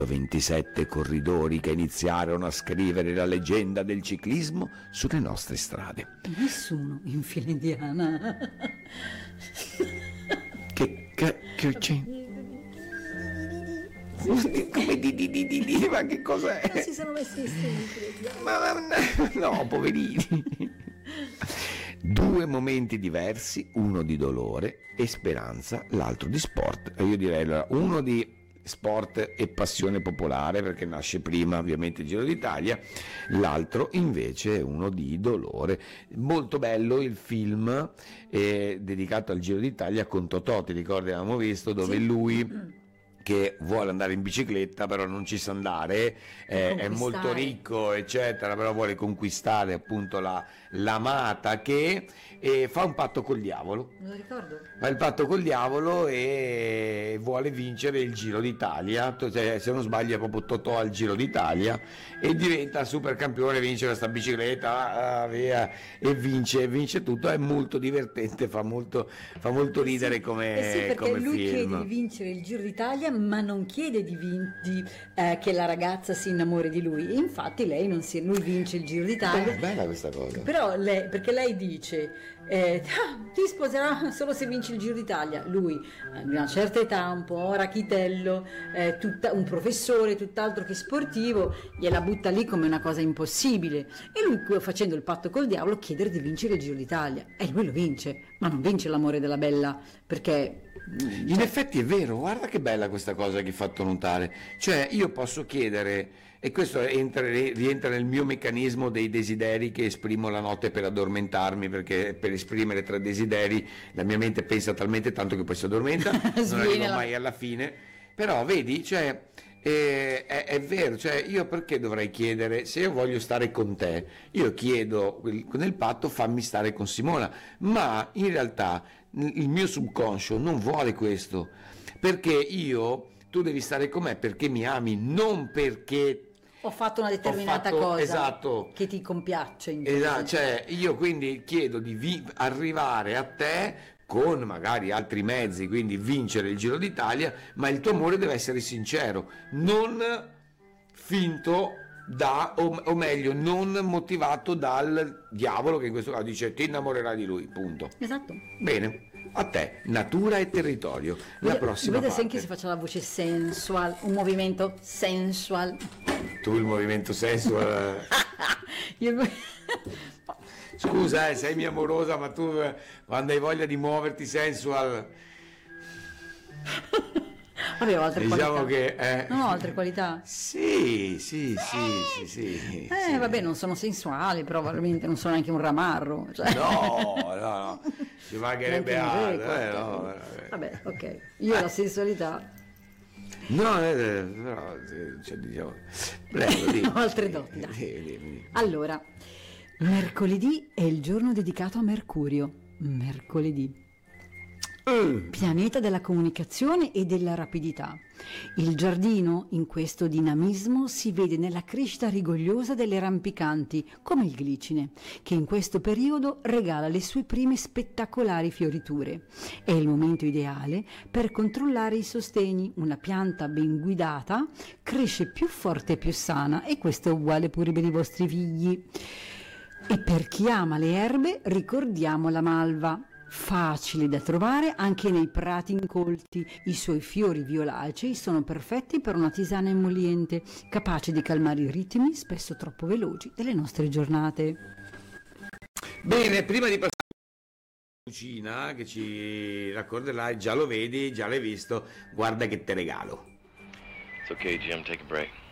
27 corridori che iniziarono a scrivere la leggenda del ciclismo sulle nostre strade. Nessuno in fila indiana. Che c'è? Come di, ma che cos'è? Non si sono messi in No, poverini. 2 momenti diversi, uno di dolore e speranza, l'altro di sport. Io direi allora, uno di sport e passione popolare, perché nasce prima ovviamente il Giro d'Italia, l'altro invece è uno di dolore. Molto bello il film dedicato al Giro d'Italia con Totò, ti ricordi, avevamo visto, dove sì. Lui che vuole andare in bicicletta però non ci sa andare, è molto ricco eccetera, però vuole conquistare appunto l'amata che fa un patto col diavolo. Me lo ricordo. Fa il patto col diavolo e vuole vincere il Giro d'Italia, se non sbaglio è proprio Totò al Giro d'Italia, e diventa super campione, vince questa bicicletta, via, e vince tutto. È molto divertente, fa molto ridere come sì, perché come lui film. chiede di vincere il Giro d'Italia, ma non chiede che la ragazza si innamori di lui, e infatti lui vince il Giro d'Italia. È bella questa cosa. Però perché lei dice ti sposerà solo se vinci il Giro d'Italia. Lui a una certa età, un po' rachitello, un professore, tutt'altro che sportivo, gliela butta lì come una cosa impossibile, e lui, facendo il patto col diavolo, chiede di vincere il Giro d'Italia, e lui lo vince, ma non vince l'amore della bella, perché in effetti è vero, guarda che bella questa cosa che hai fatto notare. Cioè io posso chiedere, e questo rientra nel mio meccanismo dei desideri che esprimo la notte per addormentarmi, perché per esprimere 3 desideri la mia mente pensa talmente tanto che poi si addormenta, non arrivo mai alla fine. Però vedi, cioè è vero, cioè io perché dovrei chiedere, se io voglio stare con te, io chiedo nel patto fammi stare con Simona, ma in realtà il mio subconscio non vuole questo, perché tu devi stare con me perché mi ami, non perché ho fatto una determinata cosa, esatto, che ti compiaccia. Esatto, cioè io quindi chiedo di arrivare a te con magari altri mezzi, quindi vincere il Giro d'Italia, ma il tuo amore deve essere sincero, non finto o meglio, non motivato dal diavolo, che in questo caso dice ti innamorerai di lui, punto. Esatto. Bene, a te, natura e territorio. La prossima vede parte. se anche si faccia la voce sensual, un movimento sensual. Tu il movimento sensual. Scusa, sei mia amorosa, ma tu quando hai voglia di muoverti sensual. Avevo altre diciamo qualità. Che non ho altre qualità. Sì. Vabbè, non sono sensuali, però veramente non sono neanche un ramarro. Cioè. No, ci mancherebbe altro. No. Vabbè, ok. Io la sensualità. No, però cioè, diciamo. Prego, ho altre doti. Dai. Allora, mercoledì è il giorno dedicato a Mercurio. Mercoledì. Pianeta della comunicazione e della rapidità. Il giardino, in questo dinamismo, si vede nella crescita rigogliosa delle rampicanti, come il glicine, che in questo periodo regala le sue prime spettacolari fioriture. È il momento ideale per controllare i sostegni. Una pianta ben guidata cresce più forte e più sana, e questo è uguale pure per i vostri figli. E per chi ama le erbe, ricordiamo la malva. Facile da trovare anche nei prati incolti, i suoi fiori violacei sono perfetti per una tisana emoliente, capace di calmare i ritmi spesso troppo veloci delle nostre giornate. Bene, prima di passare alla cucina che ci racconterai, già lo vedi, già l'hai visto, guarda che te regalo. It's okay, Jim, take a break.